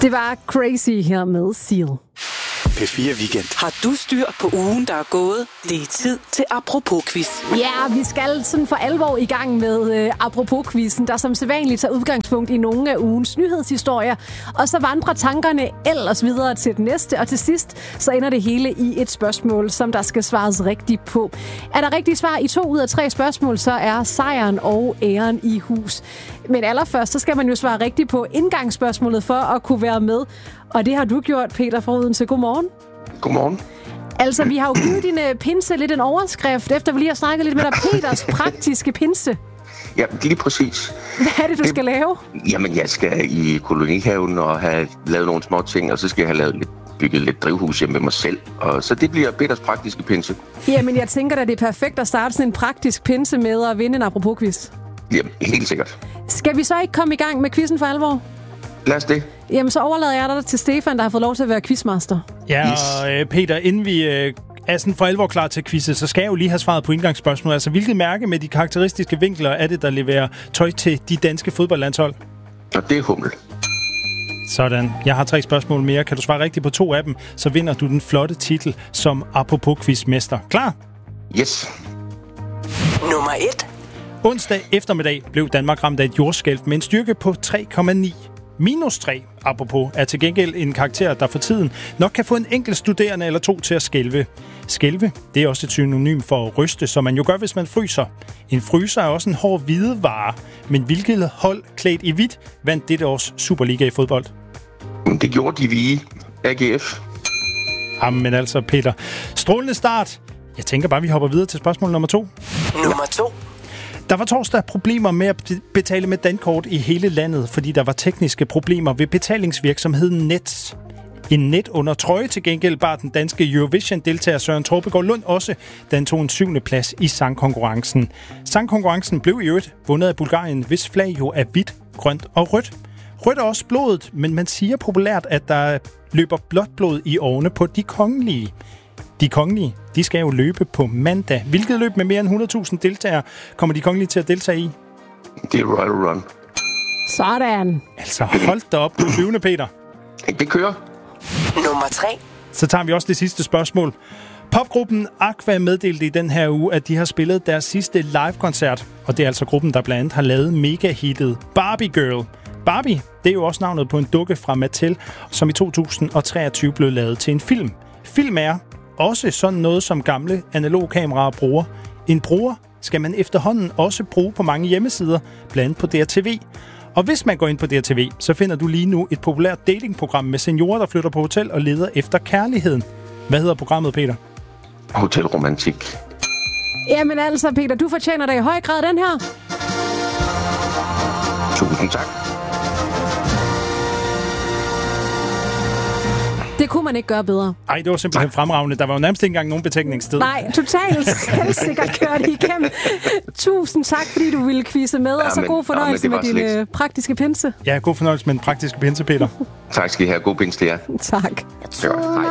Det var Crazy her med Seal. P4 Weekend. Har du styr på ugen, der er gået? Det er tid til Apropos-quiz. Ja, vi skal sådan for alvor i gang med Apropos-quizzen, der som sædvanligt tager udgangspunkt i nogle af ugens nyhedshistorier, og så vandrer tankerne ellers videre til den næste, og til sidst så ender det hele i et spørgsmål, som der skal svares rigtigt på. Er der rigtigt svar i 2 ud af 3 spørgsmål, så er sejren og æren i hus. Men allerførst, så skal man jo svare rigtigt på indgangsspørgsmålet for at kunne være med. Og det har du gjort, Peter fra Odense. Godmorgen. Godmorgen. Altså, vi har jo givet din pinse lidt en overskrift, efter vi lige har snakket lidt med dig. Peters praktiske pinse. Ja, lige præcis. Hvad er det, du skal lave? Jamen, jeg skal i kolonihaven og have lavet nogle små ting, og så skal jeg have bygget lidt drivhus hjemme med mig selv. Og så det bliver Peters praktiske pinse. Jamen, jeg tænker da, det er perfekt at starte sådan en praktisk pinse med at vinde en apropos-quiz. Jamen, helt sikkert. Skal vi så ikke komme i gang med quizzen for alvor? Lad os det. Jamen, så overlader jeg dig til Stefan, der har fået lov til at være quizmaster. Ja, og Peter, inden vi er sådan for alvor klar til quizet, så skal jeg jo lige have svaret på indgangsspørgsmålet. Altså, hvilket mærke med de karakteristiske vinkler er det, der leverer tøj til de danske fodboldlandshold? Og det er Hummel. Sådan. Jeg har 3 spørgsmål mere. Kan du svare rigtigt på 2 af dem, så vinder du den flotte titel som Apropos-quizmester. Klar? Yes. Nummer 1. Onsdag eftermiddag blev Danmark ramt af et jordskælv med en styrke på 3,9. Minus 3, apropos, er til gengæld en karakter, der for tiden nok kan få en enkelt studerende eller 2 til at skælve. Skælve, det er også et synonym for at ryste, som man jo gør, hvis man fryser. En fryser er også en hård hvidevare, men hvilket hold klædt i hvidt vandt dette års Superliga i fodbold? Det gjorde de hvide. AGF. Jamen altså, Peter. Strålende start. Jeg tænker bare, vi hopper videre til spørgsmål nummer 2. Nummer 2. Der var torsdag problemer med at betale med dankort i hele landet, fordi der var tekniske problemer ved betalingsvirksomheden Nets. En net under trøje til gengæld bar den danske Eurovision-deltager Søren Tropegaard Lund også, da han tog en 7. plads i sangkonkurrencen. Sangkonkurrencen blev i øvrigt vundet af Bulgarien, hvis flag jo er hvidt, grønt og rødt. Rødt er også blodet, men man siger populært, at der løber blåt blod i årene på de kongelige. De kongelige, de skal jo løbe på mandag. Hvilket løb med mere end 100.000 deltagere kommer de kongelige til at deltage i? Det er Royal Run. Sådan. Altså, hold da op, du er flyvende, Peter. Det kører. Nummer 3. Så tager vi også det sidste spørgsmål. Popgruppen Aqua meddelte i den her uge, at de har spillet deres sidste live-koncert. Og det er altså gruppen, der blandt andet har lavet mega-hittet Barbie Girl. Barbie, det er jo også navnet på en dukke fra Mattel, som i 2023 blev lavet til en film. Film er også sådan noget, som gamle analogkameraer bruger. En bruger skal man efterhånden også bruge på mange hjemmesider, blandt andet på DRTV. Og hvis man går ind på DRTV, så finder du lige nu et populært datingprogram med seniorer, der flytter på hotel og leder efter kærligheden. Hvad hedder programmet, Peter? Hotel Romantik. Jamen altså, Peter, du fortjener da i høj grad den her. Tusind tak. Det kunne man ikke gøre bedre. Ej, det var simpelthen fremragende. Der var jo nærmest ikke engang nogen betænkningstid. Nej, totalt selvsikkert kørt igennem. Tusind tak, fordi du ville quizze med, og så god fornøjelse med din praktiske pinse. Ja, god fornøjelse med den praktiske pinse, Peter. Tak skal I have. God pinse til jer. Tak. Hej.